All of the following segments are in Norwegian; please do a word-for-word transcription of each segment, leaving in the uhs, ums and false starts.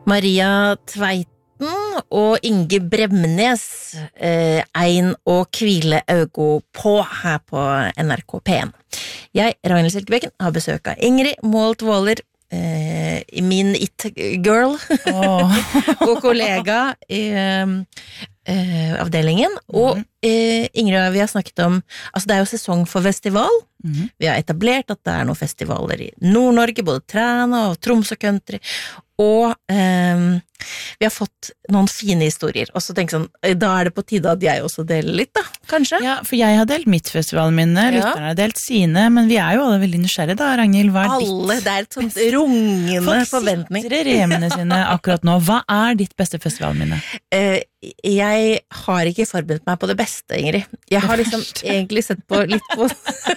Maria Tveiten og Inge Bremnes, eh, Ein og Kvile Augo på her på N R K P en. Jeg, Ragnhild Silkebekken, har besøk av Ingrid Målt Våler, eh, min it-girl, oh. og kollega i eh, avdelingen. Og eh, Ingrid og vi har snakket om, altså det er jo sesong for festival. Mm-hmm. Vi har etablert at det er noen festivaler i Nord-Norge, både Træna og Tromsø Country, og eh, vi har fått noen fine historier, og så tenker jeg sånn, da er det på tide at jeg også deler litt da, kanskje? Ja, for jeg har delt mitt festivalminne, ja. Lytterne har delt sine, men vi er jo alle veldig nysgjerrige da, Ragnhild, hva er alle, ditt? Det er et sånt rungende forventning. Folk sitter i remene sine akkurat nå, hva er ditt beste festivalminne? Eh, jeg har ikke forberedt meg på det beste, Ingrid. Jeg har liksom egentlig sett på litt på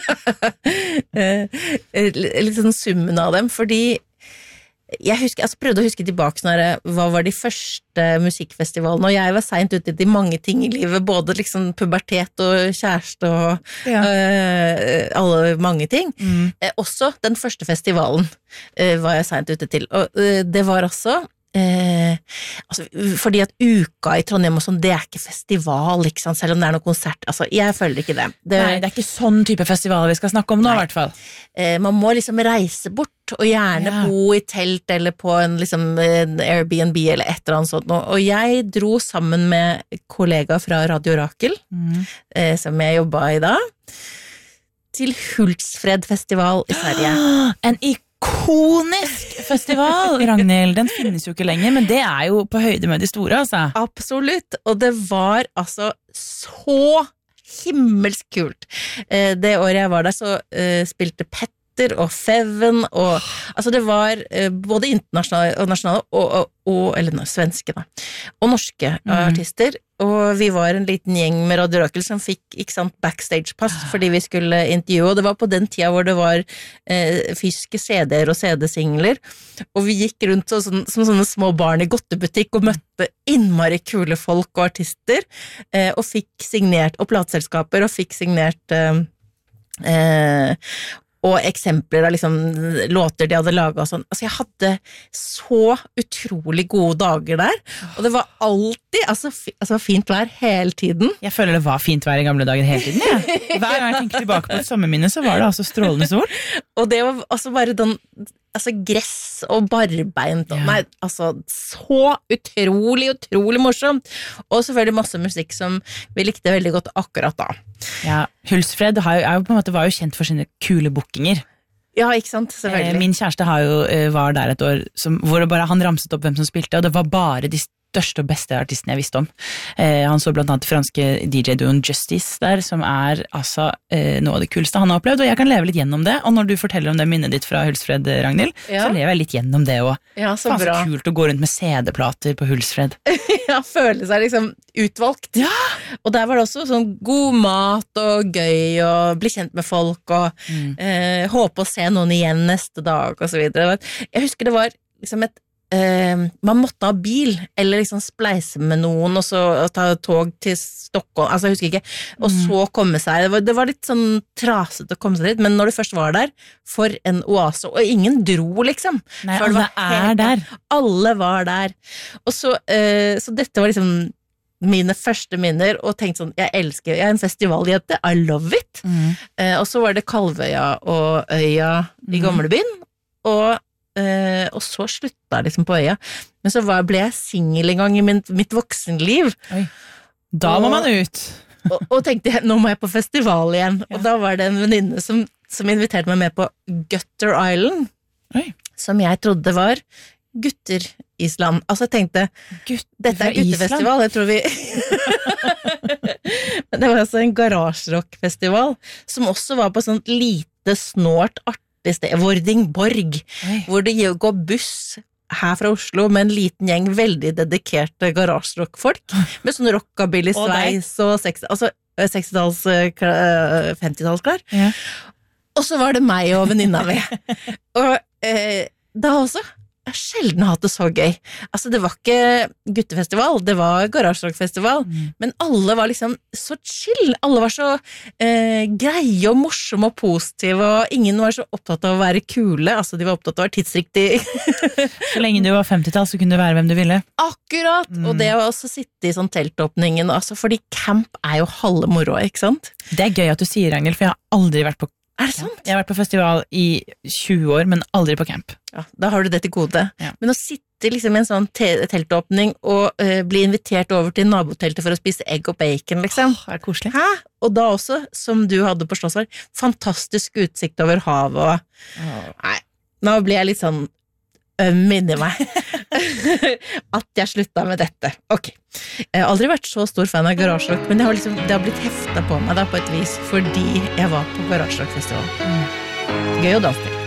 litt sånn summen av dem, fordi jeg husker, altså prøvde å huske tilbake sånn, hva var de første musikkfestivalene, og jeg var sent ute i mange ting i livet, både liksom pubertet og kjæreste og ja. øh, alle mange ting. Mm. Eh, også den første festivalen øh, var jeg sent ute til, og øh, det var altså Eh, altså, fordi at uka i Trondheim og sånn, det er ikke festival, ikke sant? Selv om det er noe konsert, altså, jeg føler ikke det. det Nei, det er ikke sånn type festival vi skal snakke om nå, i hvert fall. Eh, man må liksom reise bort, og gjerne ja. Bo i telt, eller på en, liksom, en Airbnb, eller et eller annet sånt, og jeg dro sammen med kollega fra Radio Rakel, mm. eh, som jeg jobbet i da, til Hultsfred festival i Sverige. En ikon Ikonisk festival, Ragnhild, den finnes jo ikke lenger, men det er jo på høyde med de store, altså. Absolutt, og det var altså så himmelsk kult. Det året jeg var der så spilte Petter og Feven, og altså det var både internasjonale og nasjonale, og, og, og, eller no, svenske da, og norske mm. artister, og vi var en liten gjeng med Radio Rakel som fikk, ikke sant, backstage-pass fordi vi skulle intervjue, og det var på den tida hvor det var eh, fysiske C D-er og C D-singler, og vi gikk rundt så, sånn, som sånne små barn i godtebutikk og møtte innmari kule folk og artister, eh, og fikk signert, og plateselskaper, og fikk signert eh, eh, og eksempler av liksom låter de hadde laget og sånn. Altså jeg hadde så utrolig gode dager der, og det var alltid, altså, fi, altså fint vær hele tiden. Jeg føler det var fint vær i gamle dager hele tiden, ja. Hver gang jeg tenker tilbake på et sommerminne, så var det altså strålende sol. Og det var altså bare den, altså gress og barbeint, og, ja. Nei, altså så utrolig, utrolig morsomt. Og selvfølgelig masse musikk som vi likte veldig godt akkurat da. Ja, Hultsfred har jo, er jo på en måte, var jo kjent for sine kule bookinger. Ja, ikke sant, selvfølgelig. Min kjæreste har jo, var der et år, som, hvor det bare, han ramset opp hvem som spilte, og det var bare de største og beste artisten jeg visste om. Eh, han så blant annet franske D J-duoen Justice der, som er altså eh, noe av det kuleste han har opplevd, og jeg kan leve litt gjennom det, og når du forteller om det minnet ditt fra Hultsfred, Ragnhild, ja. Så lever jeg litt gjennom det også. Ja, så Faen, bra. Så kult å gå rundt med C D-plater på Hultsfred. Ja, føle seg liksom utvalgt. Ja! Og der var det også sånn god mat og gøy, og bli kjent med folk, og mm. eh, håpe å se noen igjen neste dag, og så videre. Jeg husker det var liksom et Uh, man måtte ha bil, eller liksom spleise med noen, og så og ta tog til Stockholm, altså jeg husker ikke, og mm. så komme seg, det var, det var litt sånn trasete å komme seg dit, men når du først var der, for en oase, og ingen dro liksom. Nei, alle er der. Alle var der. Og så, uh, så dette var liksom mine første minner, og tenkte sånn, jeg elsker, jeg er en festivaljente, I love it. Mm. Uh, og så var det Kalvøya og Øya i Gamlebyen, og Uh, og så slutta jeg liksom på Øya, men så var, ble jeg single en gang i min, mitt voksenliv. Oi. Da og, må man ut. og, og tenkte jeg, nå må jeg på festival igjen, ja. Og da var det en venninne som, som inviterte meg med på Gutter Island, Oi. Som jeg trodde var Gutter Island. Altså jeg tenkte, Gutter dette er guttefestival, jeg tror vi men det var altså en garasjerockfestival som også var på sånt lite snålt art sted, Vordingborg, Oi. Hvor det går buss her fra Oslo med en liten gjeng veldig dedikerte garasjerockfolk, med sånn rockabilly sveis og altså sekstitalls, femtitallsklær. Ja. Og så var det meg og venninna mi. Og eh, da også jeg har sjelden hatt det så gøy. Altså, det var ikke guttefestival, det var garasjerockfestival, mm. men alle var liksom så chill. Alle var så eh, greie og morsomme og positive, og ingen var så opptatt av å være kule. Altså, de var opptatt av å være tidsriktig. Så lenge du var femtitall, så kunne du være hvem du ville. Akkurat! Mm. Og det å også sitte i sånn teltåpningen, altså, fordi camp er jo halve moro, ikke sant? Det er gøy at du sier, Ragnhild, for jeg har aldri vært på Er det sant? Jeg har vært på festival i tjue år, men aldri på camp. Ja, da har du det til gode. Ja. Men å sitte liksom i en sånn te- teltåpning og uh, bli invitert over til naboteltet for å spise egg og bacon, liksom. Åh, er det koselig? Hæ? Og da også, som du hadde på Slottsvær, fantastisk utsikt over havet og... Åh. Nei, nå blir jeg litt sånn øm inni meg at jeg slutta med dette. Ok, jeg har aldri vært så stor fan av garasjerock, men det har, liksom, det har blitt heftet på meg da på et vis, fordi jeg var på garasjerockfestival. Mm. Gøy å danse til.